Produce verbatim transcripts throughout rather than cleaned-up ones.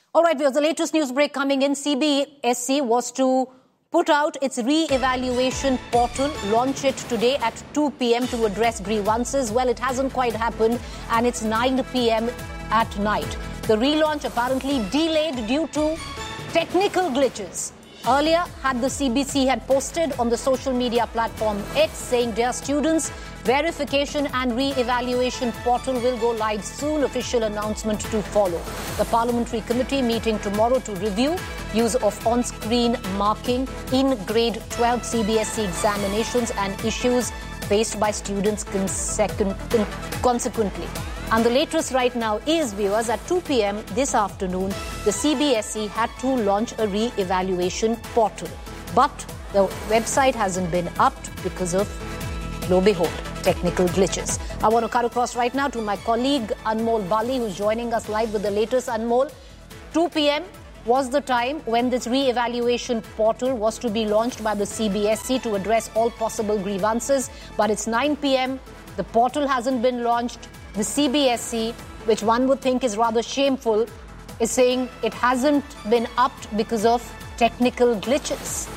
All right, viewers, the latest news break coming in. C B S E was to put out its re-evaluation portal, launch it today at two p.m. to address grievances. Well, it hasn't quite happened, and it's nine p.m. at night. The relaunch apparently delayed due to technical glitches. Earlier, had the C B S E had posted on the social media platform X saying, "Dear students, verification and re-evaluation portal will go live soon. Official announcement to follow." The Parliamentary Committee meeting tomorrow to review use of on-screen marking in grade twelve C B S E examinations and issues faced by students consequently. And the latest right now is, viewers, at two p.m. this afternoon, the C B S E had to launch a re-evaluation portal. But the website hasn't been upped because of, lo behold, technical glitches. I want to cut across right now to my colleague Anmol Bali, who's joining us live with the latest. Anmol, two p.m. was the time when this re-evaluation portal was to be launched by the C B S E to address all possible grievances. But it's nine p.m. The portal hasn't been launched. The C B S E, which one would think is rather shameful, is saying it hasn't been upped because of technical glitches.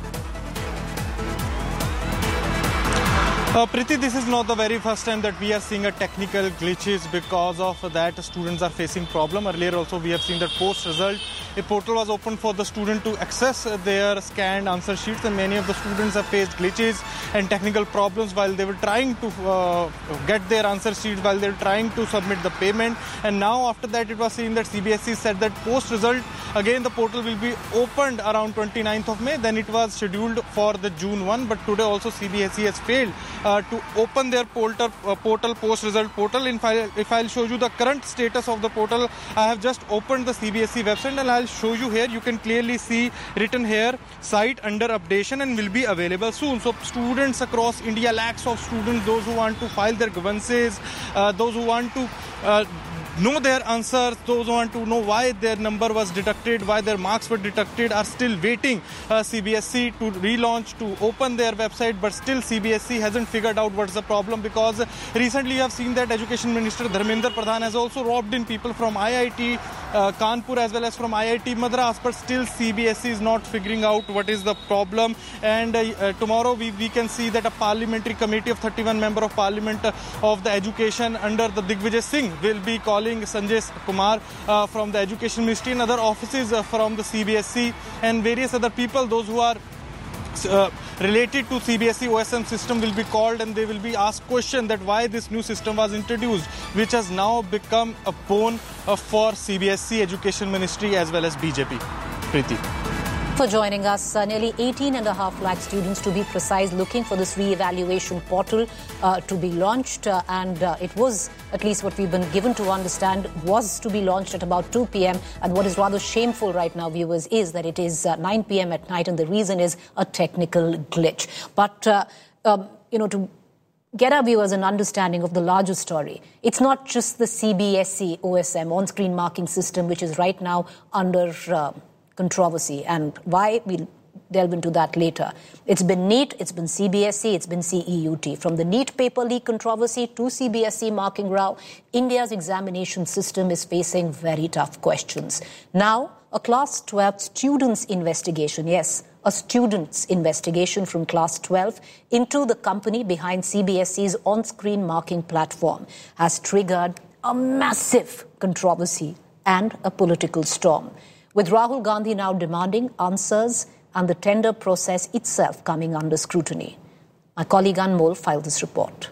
Uh, Priti, this is not the very first time that we are seeing a technical glitches. Because of that, students are facing problem. Earlier also we have seen that post-result, a portal was opened for the student to access their scanned answer sheets, and many of the students have faced glitches and technical problems while they were trying to uh, get their answer sheets, while they were trying to submit the payment. And now after that, it was seen that C B S E said that post-result, again the portal will be opened around twenty-ninth of May. Then it was scheduled for the June first, but today also C B S E has failed Uh, to open their portal, uh, portal post-result portal. In fact, if I'll show you the current status of the portal, I have just opened the C B S E website and I'll show you here. You can clearly see written here, site under updation and will be available soon. So students across India, lakhs of students, those who want to file their grievances, uh, those who want to uh, know their answers, those who want to know why their number was deducted, why their marks were deducted, are still waiting uh, C B S E to relaunch, to open their website. But still C B S E hasn't figured out what's the problem, because recently you have seen that Education Minister Dharmendra Pradhan has also robbed in people from I I T uh, Kanpur as well as from I I T Madras. But still C B S E is not figuring out what is the problem. And uh, uh, tomorrow we, we can see that a parliamentary committee of thirty-one member of parliament uh, of the education under the Digvijay Singh will be calling Sanjay Kumar uh, from the Education Ministry and other offices uh, from the C B S E and various other people, those who are uh, related to C B S E O S M system, will be called and they will be asked question that why this new system was introduced, which has now become a bone uh, for C B S E, Education Ministry as well as B J P. Preeti. For joining us, uh, nearly eighteen and a half lakh students, to be precise, looking for this re-evaluation portal uh, to be launched. Uh, and uh, it was, at least what we've been given to understand, was to be launched at about two p.m. And what is rather shameful right now, viewers, is that it is uh, nine p.m. at night, and the reason is a technical glitch. But, uh, um, you know, to get our viewers an understanding of the larger story, it's not just the C B S E O S M, on-screen marking system, which is right now under Uh, controversy, and why we'll delve into that later. It's been NEET, it's been C B S E, it's been C E U T. From the NEET paper leak controversy to C B S E marking row, India's examination system is facing very tough questions. Now, a class twelve students investigation, yes, a student's investigation from class twelve into the company behind C B S E's on-screen marking platform has triggered a massive controversy and a political storm, with Rahul Gandhi now demanding answers and the tender process itself coming under scrutiny. My colleague Anmol filed this report.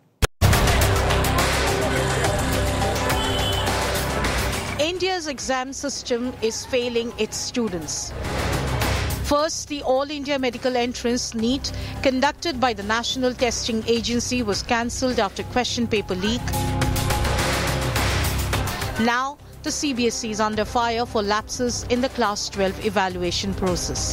India's exam system is failing its students. First, the All India Medical Entrance NEET, conducted by the National Testing Agency, was cancelled after question paper leak. Now, the C B S E is under fire for lapses in the Class twelve evaluation process.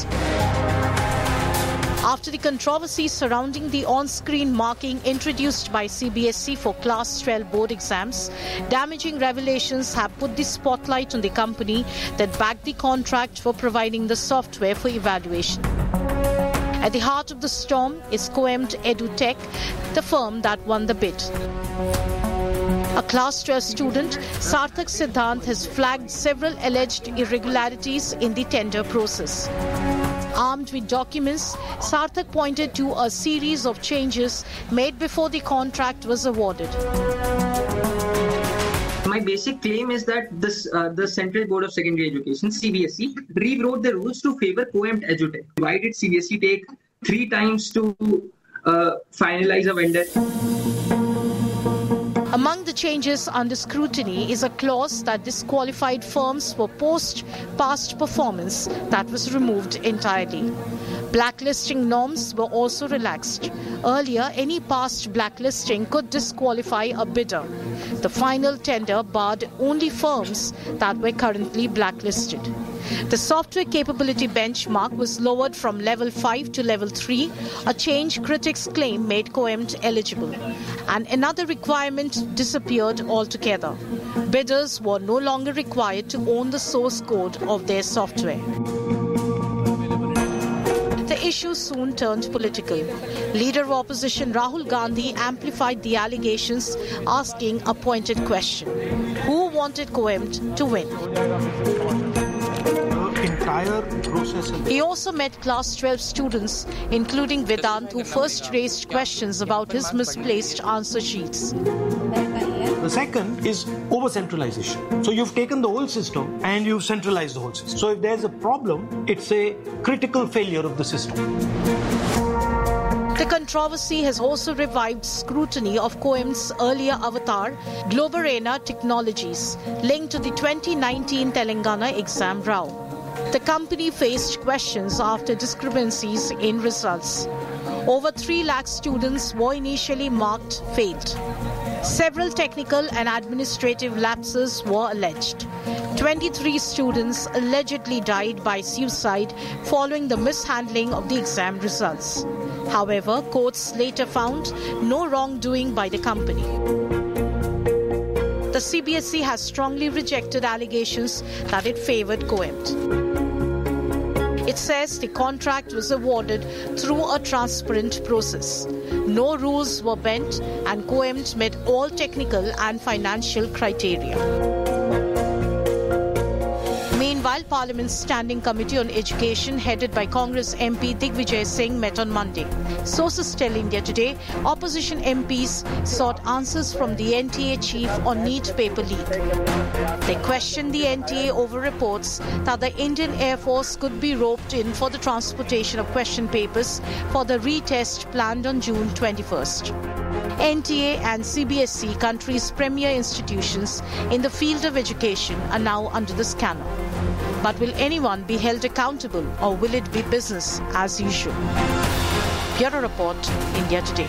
After the controversy surrounding the on-screen marking introduced by C B S E for Class twelve board exams, damaging revelations have put the spotlight on the company that backed the contract for providing the software for evaluation. At the heart of the storm is Coemed EduTech, the firm that won the bid. A class twelve student, Sarthak Siddhant, has flagged several alleged irregularities in the tender process. Armed with documents, Sarthak pointed to a series of changes made before the contract was awarded. My basic claim is that this, uh, the Central Board of Secondary Education, C B S E, rewrote the rules to favor co-emped edutech. Why did C B S E take three times to uh, finalize a vendor? Among the changes under scrutiny is a clause that disqualified firms for post-past performance that was removed entirely. Blacklisting norms were also relaxed. Earlier, any past blacklisting could disqualify a bidder. The final tender barred only firms that were currently blacklisted. The software capability benchmark was lowered from level five to level three, a change critics claim made co-emped eligible. And another requirement disappeared altogether. Bidders were no longer required to own the source code of their software. The issue soon turned political. Leader of opposition Rahul Gandhi amplified the allegations, asking a pointed question: who wanted co-emped to win? Entire process. He also met class twelve students, including Vedant, who first raised questions about his misplaced answer sheets. The second is over-centralization. So you've taken the whole system and you've centralized the whole system. So if there's a problem, it's a critical failure of the system. The controversy has also revived scrutiny of co-empt's earlier avatar, Globarena Technologies, linked to the twenty nineteen Telangana exam row. The company faced questions after discrepancies in results. Over three lakh students were initially marked failed. Several technical and administrative lapses were alleged. twenty-three students allegedly died by suicide following the mishandling of the exam results. However, courts later found no wrongdoing by the company. The C B S E has strongly rejected allegations that it favoured co-empt. It says the contract was awarded through a transparent process. No rules were bent and co-empt met all technical and financial criteria. Meanwhile, Parliament's Standing Committee on Education, headed by Congress M P Digvijay Singh, met on Monday. Sources tell India Today opposition M Ps sought answers from the N T A chief on NEET paper leak. They questioned the N T A over reports that the Indian Air Force could be roped in for the transportation of question papers for the retest planned on June twenty-first. N T A and C B S E, country's premier institutions in the field of education, are now under the scanner. But will anyone be held accountable, or will it be business as usual? Bureau Report, India Today.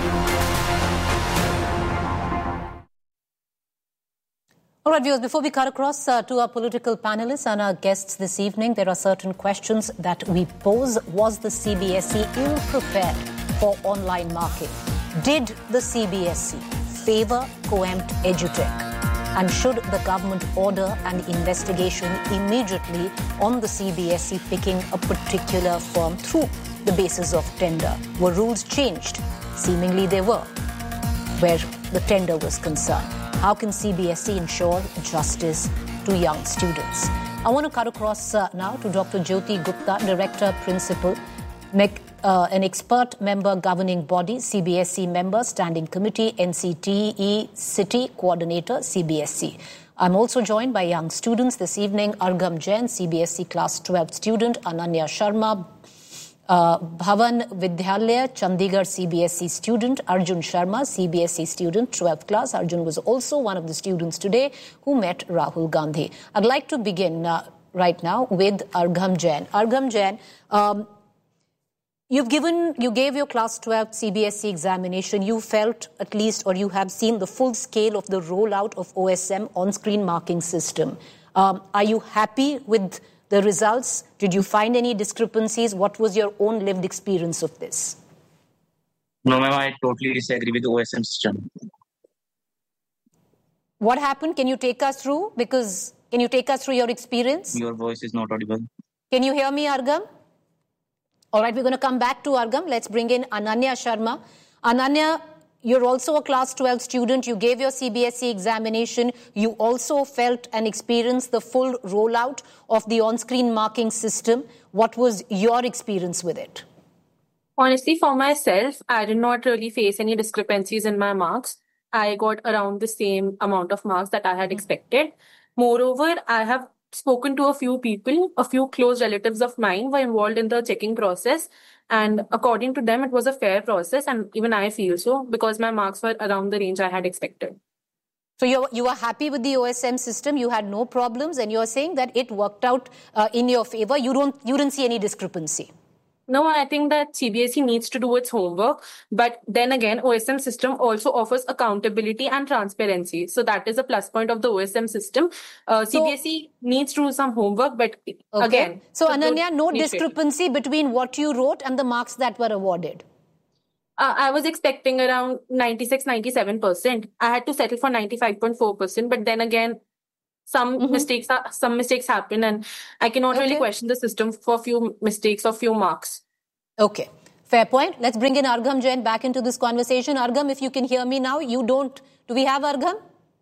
All right, viewers, before we cut across uh, to our political panelists and our guests this evening, there are certain questions that we pose. Was the C B S E ill-prepared for online marking? Did the C B S E favour co-empt edutech? And should the government order an investigation immediately on the C B S E picking a particular firm through the basis of tender? Were rules changed? Seemingly they were, where the tender was concerned. How can C B S E ensure justice to young students? I want to cut across uh, now to Doctor Jyoti Gupta, Director Principal, Mech- uh, an expert member governing body, C B S E member, Standing Committee, N C T E City Coordinator, C B S E. I'm also joined by young students this evening: Argham Jain, C B S E Class twelve student; Ananya Sharma, uh, Bhavan Vidyalaya, Chandigarh C B S E student; Arjun Sharma, C B S E student, twelfth class. Arjun was also one of the students today who met Rahul Gandhi. I'd like to begin uh, right now with Argham Jain. Argham Jain, um, You've given, you gave your class twelve C B S E examination. You felt at least, or you have seen the full scale of the rollout of O S M on-screen marking system. Um, are you happy with the results? Did you find any discrepancies? What was your own lived experience of this? No, ma'am, I totally disagree with the O S M system. What happened? Can you take us through? Because, can you take us through your experience? Your voice is not audible. Can you hear me, Argham? All right, we're going to come back to Argham. Let's bring in Ananya Sharma. Ananya, you're also a class twelve student. You gave your C B S E examination. You also felt and experienced the full rollout of the on-screen marking system. What was your experience with it? Honestly, for myself, I did not really face any discrepancies in my marks. I got around the same amount of marks that I had expected. Moreover, I have spoken to a few people, a few close relatives of mine were involved in the checking process. And according to them, it was a fair process. And even I feel so because my marks were around the range I had expected. So you you are happy with the O S M system? You had no problems, and you're saying that it worked out uh, in your favor. You don't you didn't see any discrepancy. No, I think that C B S E needs to do its homework. But then again, O S M system also offers accountability and transparency. So that is a plus point of the O S M system. Uh, so, C B S E needs to do some homework, but okay. again... So Ananya, no discrepancy between what you wrote and the marks that were awarded? Uh, I was expecting around ninety-six, ninety-seven percent. I had to settle for ninety-five point four percent. But then again, some mm-hmm. mistakes are, some mistakes happen, and I cannot okay. really question the system for few mistakes or few marks. Okay, fair point. Let's bring in Argham Jain back into this conversation. Argham, if you can hear me now, you don't. Do we have Argham?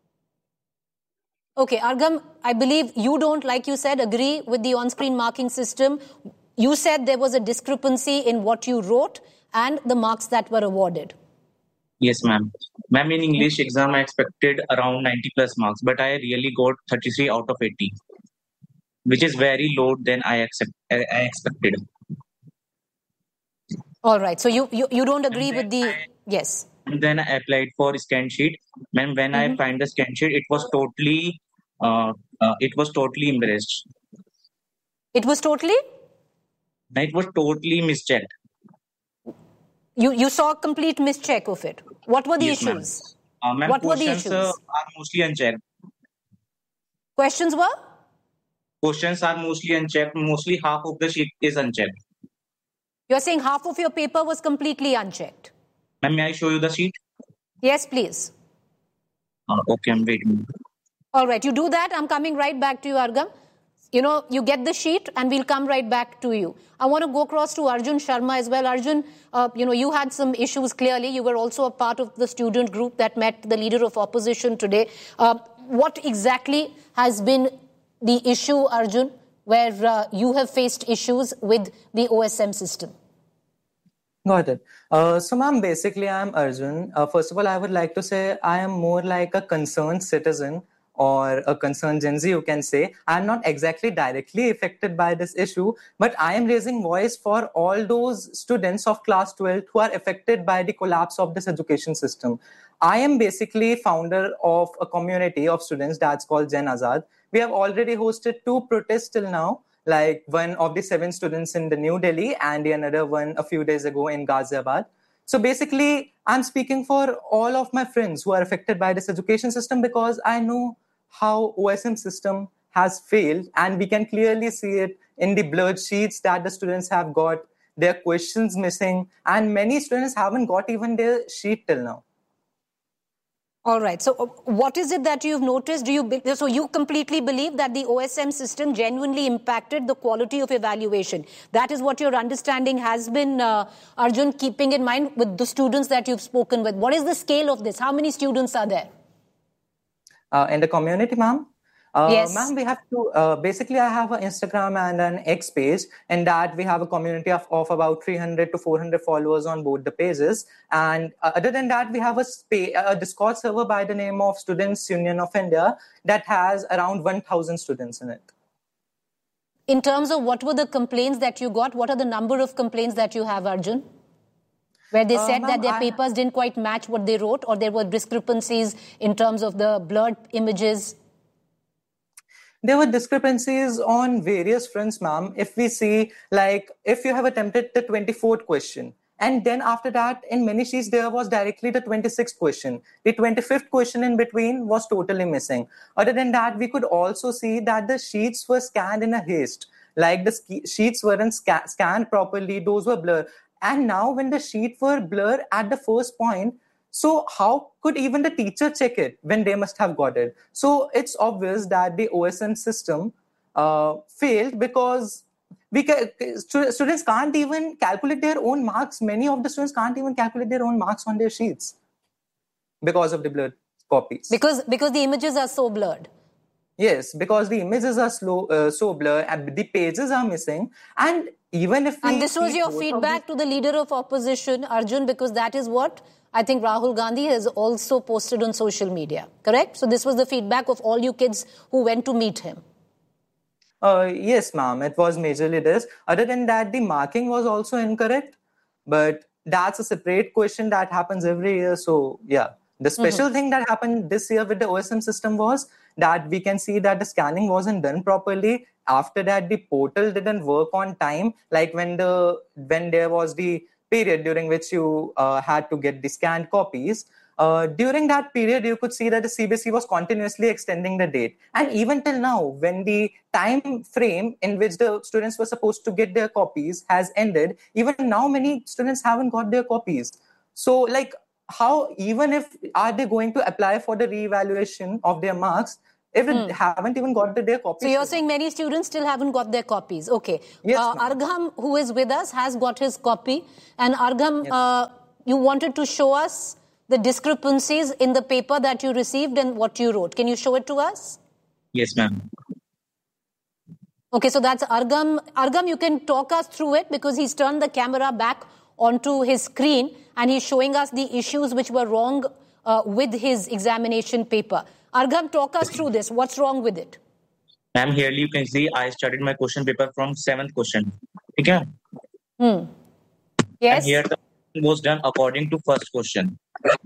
Okay, Argham, I believe you don't, like you said, agree with the on-screen marking system. You said there was a discrepancy in what you wrote and the marks that were awarded. Yes, ma'am. Ma'am, in English exam, I expected around ninety plus marks, but I really got thirty-three out of eighty, which is very low than I, accept, I, I expected. All right. So you, you, you don't agree with the... I, yes. And then I applied for scan sheet. When, when mm-hmm. I find the scan sheet, it was totally, uh, uh, it was totally embarrassed. It was totally? It was totally mischecked. You you saw a complete mischeck of it. What were the yes, issues? Ma'am. Uh, ma'am, what were the issues? Uh, are mostly unchecked. Questions were? Questions are mostly unchecked. Mostly half of the sheet is unchecked. You're saying half of your paper was completely unchecked? Ma'am, may I show you the sheet? Yes, please. Uh, okay, I'm waiting. All right, you do that. I'm coming right back to you, Argham. You know, you get the sheet and we'll come right back to you. I want to go across to Arjun Sharma as well. Arjun, uh, you know, you had some issues clearly. You were also a part of the student group that met the leader of opposition today. Uh, what exactly has been the issue, Arjun, where uh, you have faced issues with the O S M system? Got it. Uh, so, ma'am, basically, I'm Arjun. Uh, first of all, I would like to say I am more like a concerned citizen or a concerned Gen Z, you can say. I'm not exactly directly affected by this issue, but I am raising voice for all those students of class twelve who are affected by the collapse of this education system. I am basically founder of a community of students that's called Gen Azad. We have already hosted two protests till now, like one of the seven students in the New Delhi and the another one a few days ago in Ghaziabad. So basically, I'm speaking for all of my friends who are affected by this education system because I know how O S M system has failed, and we can clearly see it in the blurred sheets that the students have got, their questions missing, and many students haven't got even their sheet till now. All right. So what is it that you've noticed? Do you So you completely believe that the O S M system genuinely impacted the quality of evaluation? That is what your understanding has been, uh, Arjun, keeping in mind with the students that you've spoken with. What is the scale of this? How many students are there? Uh, in the community, ma'am? Uh, yes. Ma'am, we have to, uh, basically I have an Instagram and an X page, and that we have a community of, of about three hundred to four hundred followers on both the pages. And uh, other than that, we have a, spa- a Discord server by the name of Students Union of India that has around one thousand students in it. In terms of what were the complaints that you got, what are the number of complaints that you have, Arjun? Where they said uh, that their I... papers didn't quite match what they wrote, or there were discrepancies in terms of the blurred images? There were discrepancies on various fronts, ma'am. If we see, like, if you have attempted the twenty-fourth question, and then after that, in many sheets, there was directly the twenty-sixth question. The twenty-fifth question in between was totally missing. Other than that, we could also see that the sheets were scanned in a haste. Like, the sheets weren't sca- scanned properly, those were blurred. And now when the sheets were blurred at the first point, so how could even the teacher check it when they must have got it? So it's obvious that the O S M system uh, failed because we ca- students can't even calculate their own marks. Many of the students can't even calculate their own marks on their sheets. because of the blurred copies. Because because the images are so blurred. Yes, because the images are slow, uh, so blurred, and the pages are missing. And even if we and this was see your both of feedback the- to the leader of opposition, Arjun, because that is what I think Rahul Gandhi has also posted on social media. Correct? So this was the feedback of all you kids who went to meet him. Uh, yes, ma'am, it was majorly this. Other than that, the marking was also incorrect, but that's a separate question that happens every year. So, yeah, the special thing that happened this year with the O S M system was that we can see that the scanning wasn't done properly. After that, the portal didn't work on time, like when the when there was the period during which you uh, had to get the scanned copies. Uh, during that period, you could see that the C B S E was continuously extending the date. And even till now, when the time frame in which the students were supposed to get their copies has ended, even now many students haven't got their copies. So, like, how, even if, are they going to apply for the re-evaluation of their marks if they haven't even got the, their copies? So you're saying many students still haven't got their copies. Okay. Yes, uh, ma'am. Argham, who is with us, has got his copy. And Argham, Yes. uh, you wanted to show us the discrepancies in the paper that you received and what you wrote. Can you show it to us? Yes, ma'am. Okay, so that's Argham. Argham, you can talk us through it because he's turned the camera back onto his screen and he's showing us the issues which were wrong uh, with his examination paper. Argham, talk us through this. What's wrong with it? Ma'am, here you can see I started my question paper from seventh question. Okay? Hmm. Yes. And here the was done according to first question.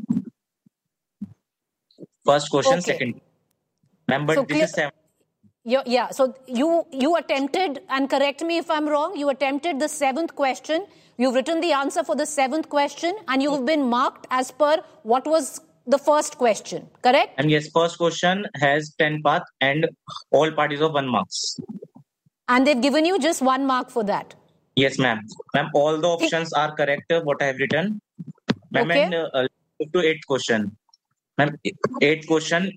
First question, Okay. second. Ma'am, but So this clear- is seven. You- yeah, so you you attempted, and correct me if I'm wrong, you attempted the seventh question. You've written the answer for the seventh question, and you've been marked as per what was the first question, correct? And yes, first question has ten path and all parties of one marks. And they've given you just one mark for that. Yes, ma'am. Ma'am, all the options are correct, uh, what I have written. Ma'am, Okay. and uh, uh, to eighth question. Ma'am, eighth question.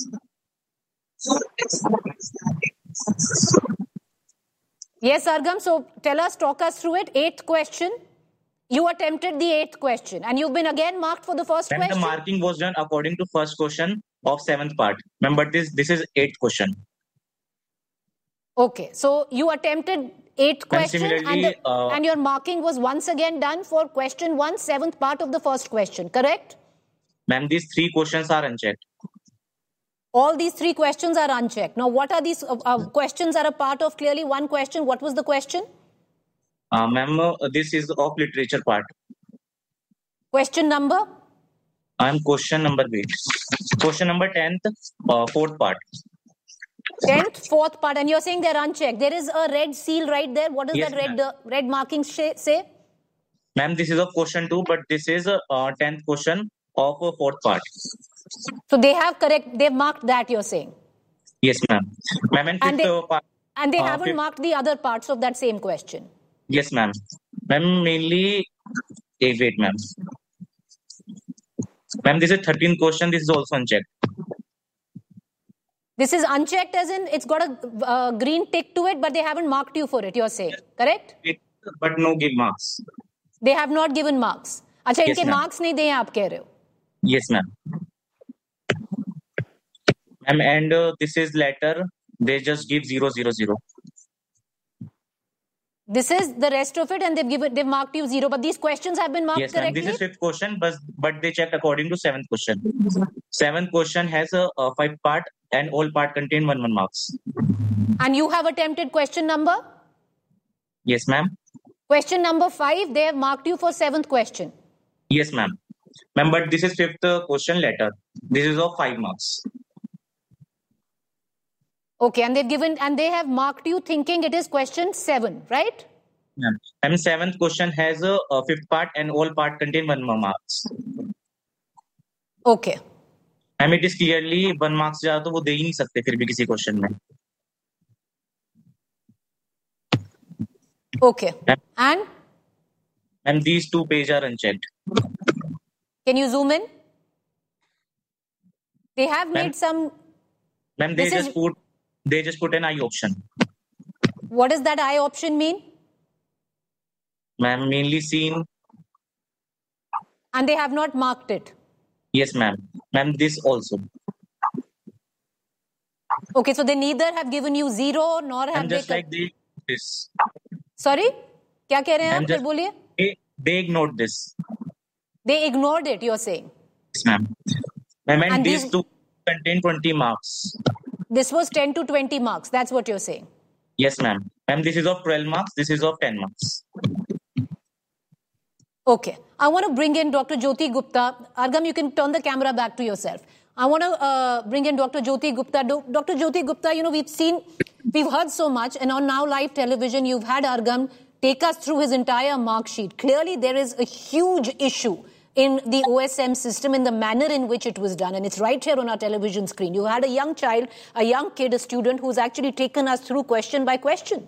Yes, Argham, so tell us, talk us through it. Eighth question. You attempted the eighth question, and you've been again marked for the first Ma'am, question. the marking was done according to first question of seventh part. Ma'am, but this this is eighth question. Okay, so you attempted eighth Ma'am, question, and, similarly, the- uh, and your marking was once again done for question one, seventh part of the first question, correct? Ma'am, these three questions are unchecked. All these three questions are unchecked. Now, what are these uh, uh, questions are a part of clearly one question? What was the question? Uh, ma'am, uh, this is of literature part. Question number? I'm question number wait. Question number tenth, uh, fourth part. tenth, fourth part, and you're saying they're unchecked. There is a red seal right there. What does Yes, that red ma'am. uh, red marking sh- say? Ma'am, this is of question two, but this is a uh, tenth question of a fourth part. So they have correct. They've marked that. You're saying, Yes, ma'am. Ma'am, and And fifth they- uh, part. and they Uh, haven't fifth- marked the other parts of that same question. Yes, ma'am. Ma'am, mainly. Hey, wait, ma'am. Ma'am, this is thirteenth question. This is also unchecked. This is unchecked, as in it's got a uh, green tick to it, but they haven't marked you for it. You're saying, correct? It, but no give marks. They have not given marks. अच्छा, Yes, इनके ma'am. marks नहीं दिए आप कह रहे हो? Yes, ma'am. Ma'am, and uh, this is letter. They just give zero, zero, zero. This is the rest of it, and they've given they've marked you zero. But these questions have been marked Yes, ma'am. correctly. This is fifth question, but but they checked according to seventh question. Seventh question has a, a five part, and all part contain one one marks. And you have attempted question number? Yes, ma'am. Question number five, they have marked you for seventh question. Yes, ma'am. Ma'am, but this is fifth uh, question letter. This is of five marks. Okay, and they've given and they have marked you thinking it is question seven, right? Ma'am. And seventh question has a, a fifth part, and all part contain one more marks. Okay. Ma'am, it is clearly one marks ज़्यादा तो वो दे ही नहीं सकते फिर भी किसी question में. Okay. And And these two pages are unchecked. can you zoom in? They have Ma'am. made some. Ma'am, they This just is- put they just put an I option. What does that I option mean? Ma'am, mainly seen. And they have not marked it. Yes, ma'am. Ma'am, this also. Okay, so they neither have given you zero nor have I'm just they... like they this. Sorry? क्या कह रहे हैं I'm आप? फिर just, बोलिए. they, they ignored this. They ignored it, you're saying? Yes, ma'am. Ma'am, and, And these these- two contain twenty marks. This was ten to twenty marks. That's what you're saying? Yes, ma'am. Ma'am, this is of twelve marks. This is of ten marks. Okay. I want to bring in Doctor Jyoti Gupta. Argham, you can turn the camera back to yourself. I want to uh, bring in Doctor Jyoti Gupta. Do- Doctor Jyoti Gupta, you know, we've seen, we've heard so much, and on Now Live Television, you've had Argham take us through his entire mark sheet. Clearly, there is a huge issue in the O S M system, in the manner in which it was done. And it's right here on our television screen. You had a young child, a young kid, a student who's actually taken us through question by question.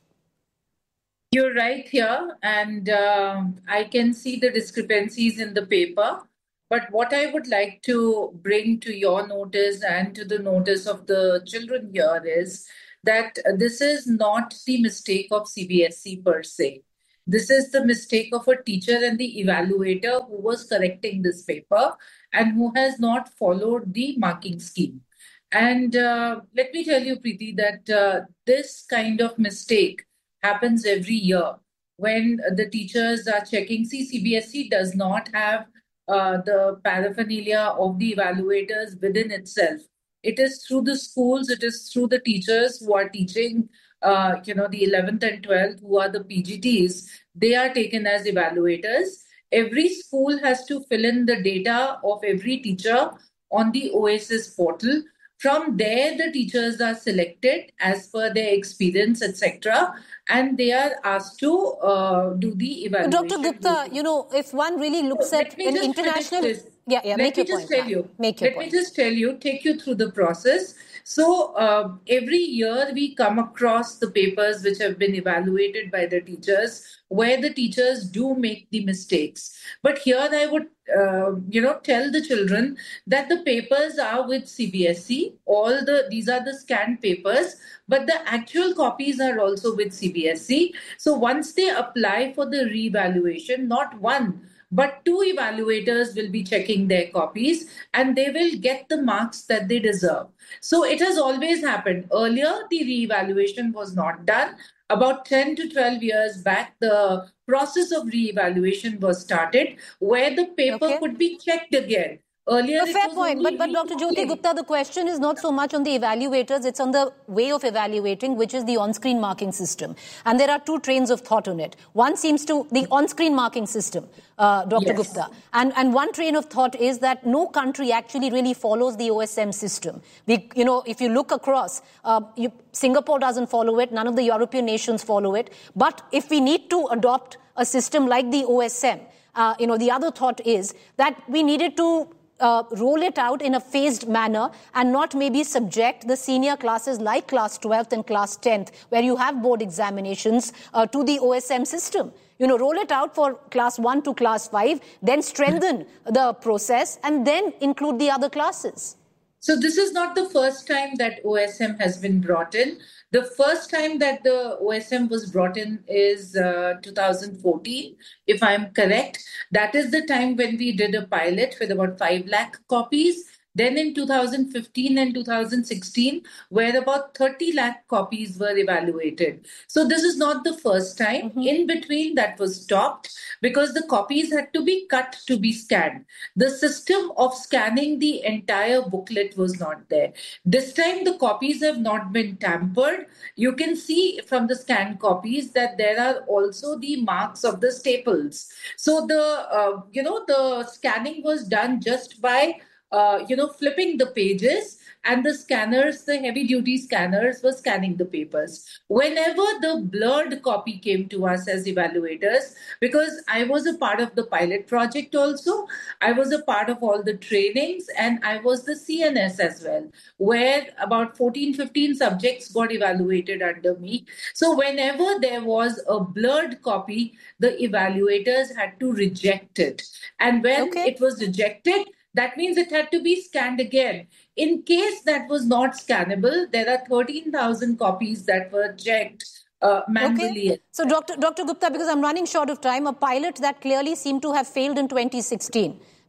You're right here, and uh, I can see the discrepancies in the paper. But what I would like to bring to your notice and to the notice of the children here is that this is not the mistake of C B S E per se. This is the mistake of a teacher and the evaluator who was correcting this paper and who has not followed the marking scheme. And uh, let me tell you, Preeti, that uh, this kind of mistake happens every year when the teachers are checking. See, C B S E does not have uh, the paraphernalia of the evaluators within itself. It is through the schools, it is through the teachers who are teaching, uh, you know, the eleventh and twelfth, who are the P G Ts. They are taken as evaluators. Every school has to fill in the data of every teacher on the O S S portal. From there, the teachers are selected as per their experience, et cetera, and they are asked to uh, do the evaluation. Doctor Gupta, you know, if one really looks so at an international... Yeah, yeah, Let make me your just point. tell you. Make your Let point. me just tell you, take you through the process. So uh, every year we come across the papers which have been evaluated by the teachers, where the teachers do make the mistakes. But here I would, uh, you know, tell the children that the papers are with C B S E. All the these are the scanned papers, but the actual copies are also with C B S E. So once they apply for the reevaluation, not one, but two evaluators will be checking their copies and they will get the marks that they deserve. So it has always happened. Earlier, the reevaluation was not done. About ten to twelve years back, the process of reevaluation was started where the paper Okay. could be checked again. Earlier, A fair point, but, but Doctor Jyoti Gupta, the question is not so much on the evaluators, it's on the way of evaluating, which is the on-screen marking system. And there are two trains of thought on it. One seems to, the on-screen marking system, uh, Doctor Yes. Gupta. And, and one train of thought is that no country actually really follows the O S M system. We, you know, if you look across, uh, you, Singapore doesn't follow it, none of the European nations follow it. But if we need to adopt a system like the O S M, uh, you know, the other thought is that we needed to Uh, roll it out in a phased manner and not maybe subject the senior classes like class twelfth and class tenth, where you have board examinations, uh, to the O S M system. You know, roll it out for class one to class five, then strengthen the process and then include the other classes. So this is not the first time that O S M has been brought in. The first time that the O S M was brought in is uh, two thousand fourteen, if I'm correct. That is the time when we did a pilot with about five lakh copies. Then in two thousand fifteen and two thousand sixteen, where about thirty lakh copies were evaluated. So this is not the first time. Mm-hmm. In between, that was stopped because the copies had to be cut to be scanned. The system of scanning the entire booklet was not there. This time, the copies have not been tampered. You can see from the scanned copies that there are also the marks of the staples. So the, uh, you know, the scanning was done just by Uh, you know, flipping the pages, and the scanners, the heavy-duty scanners, were scanning the papers. Whenever the blurred copy came to us as evaluators, because I was a part of the pilot project also, I was a part of all the trainings, and I was the C N S as well, where about fourteen, fifteen subjects got evaluated under me. So whenever there was a blurred copy, the evaluators had to reject it. And when Okay. it was rejected, that means it had to be scanned again. In case that was not scannable, there are thirteen thousand copies that were checked uh, manually. Okay. So, Doctor Doctor Gupta, because I'm running short of time, a pilot that clearly seemed to have failed in twenty sixteen,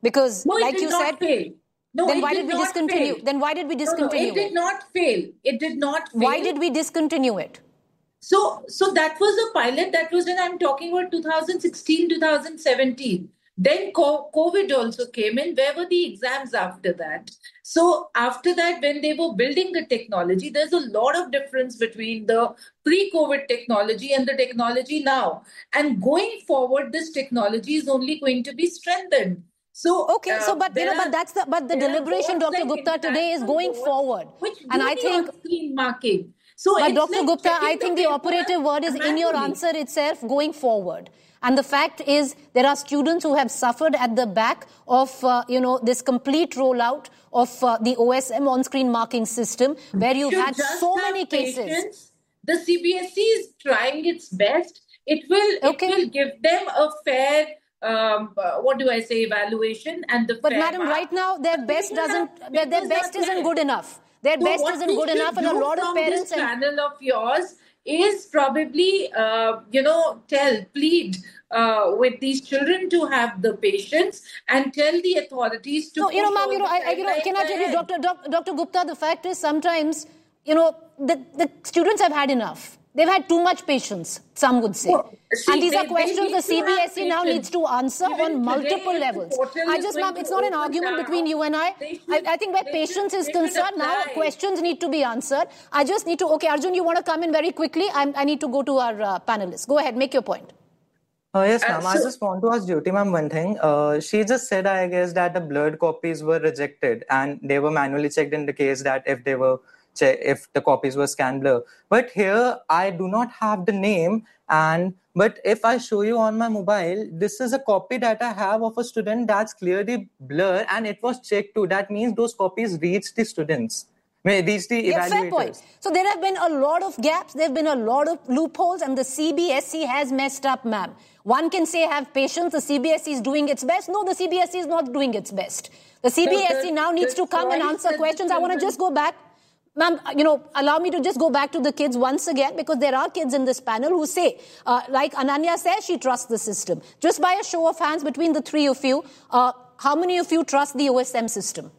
Because, no, like it did you not said, fail. No, then it why did did we not discontinue? fail. Then why did we discontinue no, no, it? It did not fail. It did not fail. Why did we discontinue it? So, so that was a pilot. That was when I'm talking about two thousand sixteen, two thousand seventeen. Then COVID also came in. Where were the exams after that? So after that, when they were building the technology, there's a lot of difference between the pre-COVID technology and the technology now. And going forward, this technology is only going to be strengthened. So okay, uh, so but you know, are, but that's the but the deliberation, Doctor like Gupta, today is going forward, which and I think on-screen marking. So, but Doctor like Gupta, I think the, the operative word is manually. in your answer itself, going forward. And the fact is, there are students who have suffered at the back of, uh, you know, this complete rollout of uh, the O S M on-screen marking system, where you've Should had so many cases. Patience. The C B S E is trying its best. It will, okay. it will give them a fair, um, uh, what do I say, evaluation and the. But fair madam, mark. right now their but best doesn't, their, their best isn't good enough. Their so best isn't good enough, and a lot of parents. This channel of yours is probably, uh, you know, tell, plead uh, with these children to have the patience and tell the authorities to. No, you know, ma'am, you know, I, I, you know, can I tell you, Doctor Doctor Gupta, the fact is sometimes, you know, the, the students have had enough. They've had too much patience, some would say. Well, see, and these they, are questions the C B S E now needs to answer Even on multiple today, levels. I just, ma'am, it's not an argument now. between you and I. Should, I, I think where patience should, is concerned, now questions need to be answered. I just need to, okay, Arjun, you want to come in very quickly? I'm, I need to go to our uh, panelists. Go ahead, make your point. Uh, yes, ma'am. Uh, so, I just want to ask Jyoti ma'am one thing. Uh, she just said, I guess, that the blurred copies were rejected and they were manually checked in the case that if they were if the copies were scanned blur. But here I do not have the name, and but if I show you on my mobile, this is a copy that I have of a student that's clearly blur and it was checked too. That means those copies reached the students. Reached the yeah, evaluators. Fair point. So there have been a lot of gaps, there have been a lot of loopholes, and the C B S E has messed up, ma'am. One can say have patience, the C B S E is doing its best. No, the C B S E is not doing its best. The C B S E now needs to come and answer questions. I want to just go back. Ma'am, you know, allow me to just go back to the kids once again, because there are kids in this panel who say, uh, like Ananya says, she trusts the system. Just by a show of hands between the three of you, uh, how many of you trust the O S M system?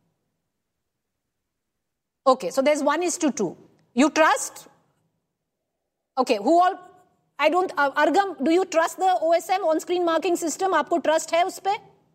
Okay, so there's one is to two. You trust? Okay, who all? I don't, uh, Argam, do you trust the O S M on-screen marking system? Aapko trust hai us pe?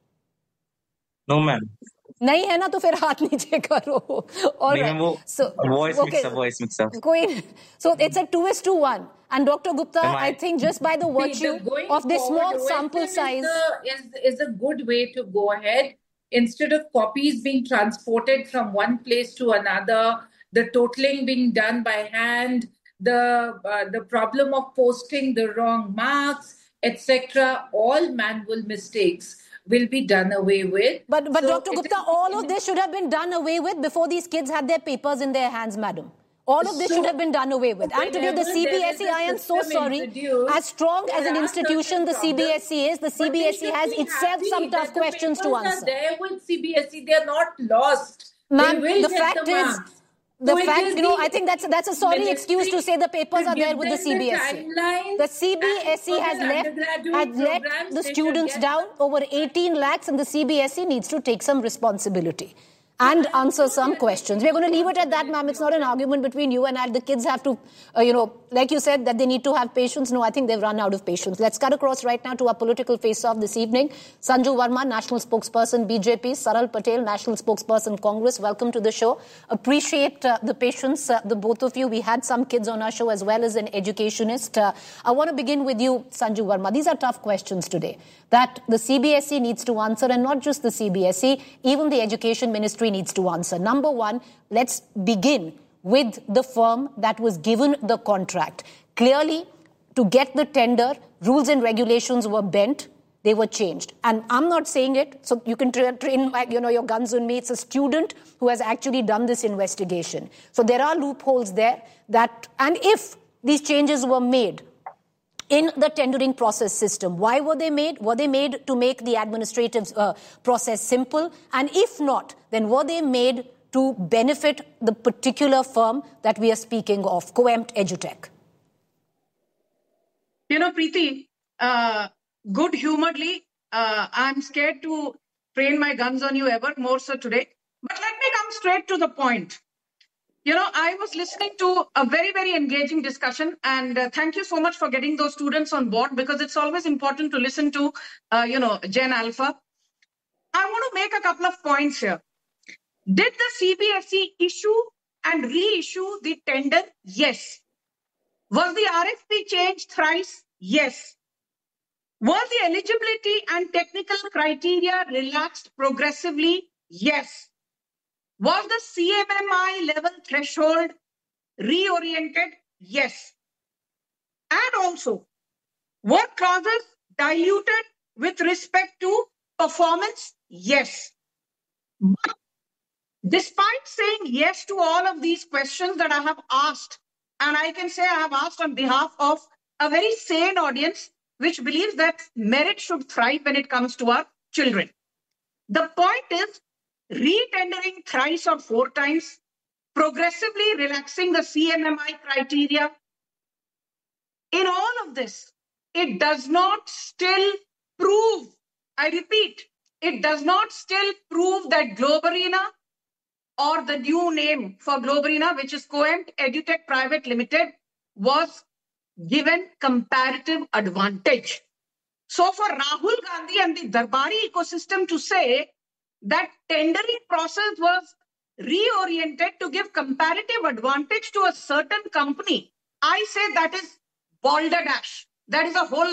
No, ma'am. नहीं है ना तो फिर हाथ नीचे करो. All right. वो so voice okay. mix up, voice mix up. कोई, so it's a two is to one. And Doctor Gupta, I, I think just by the virtue See, of this forward, small sample size, is, the, is is a good way to go ahead. Instead of copies being transported from one place to another, the totaling being done by hand, the uh, the problem of posting the wrong marks, et cetera, all manual mistakes will be done away with. But, but so Doctor Gupta, all of this should have been done away with before these kids had their papers in their hands, madam. All of this so, should have been done away with. And today the C B S E, I am so sorry, as strong as an institution the C B S E is, the C B S E has itself some tough questions to answer. They are there with C B S E, they are not lost. Ma'am, the fact the is, the so fact, you know, I think that's that's a sorry excuse to say the papers are there with the C B S E. The, the C B S E has left, has let the students down, over eighteen lakhs, and the C B S E needs to take some responsibility and answer some questions. We're going to leave it at that, ma'am. It's not an argument between you and I. The kids have to, uh, you know, like you said, that they need to have patience. No, I think they've run out of patience. Let's cut across right now to our political face-off this evening. Sanju Verma, National Spokesperson, B J P. Saral Patel, National Spokesperson, Congress. Welcome to the show. Appreciate uh, the patience, uh, the both of you. We had some kids on our show as well as an educationist. Uh, I want to begin with you, Sanju Verma. These are tough questions today that the C B S E needs to answer, and not just the C B S E, even the Education Ministry needs to answer. Number one, let's begin with the firm that was given the contract. Clearly, to get the tender, rules and regulations were bent, they were changed. And I'm not saying it, so you can tra- train you know, your guns on me. It's a student who has actually done this investigation. So there are loopholes there that, and if these changes were made in the tendering process system, why were they made? Were they made to make the administrative uh, process simple? And if not, then were they made to benefit the particular firm that we are speaking of, Coempt Edutech? You know, Preeti, uh, good-humoredly, uh, I'm scared to train my guns on you ever, more so today. But let me come straight to the point. You know, I was listening to a very, very engaging discussion, and uh, thank you so much for getting those students on board, because it's always important to listen to, uh, you know, Gen Alpha. I want to make a couple of points here. Did the C B S E issue and reissue the tender? Yes. Was the R F P changed thrice? Yes. Was the eligibility and technical criteria relaxed progressively? Yes. Was the C M M I level threshold reoriented? Yes. And also, were clauses diluted with respect to performance? Yes. But despite saying yes to all of these questions that I have asked, and I can say I have asked on behalf of a very sane audience which believes that merit should thrive when it comes to our children. The point is, re-tendering thrice or four times, progressively relaxing the C M M I criteria. In all of this, it does not still prove, I repeat, it does not still prove that Globarina, or the new name for Globarina, which is Coemt EduTech Private Limited, was given comparative advantage. So for Rahul Gandhi and the Darbari ecosystem to say that tendering process was reoriented to give comparative advantage to a certain company, I say that is balderdash. That is a whole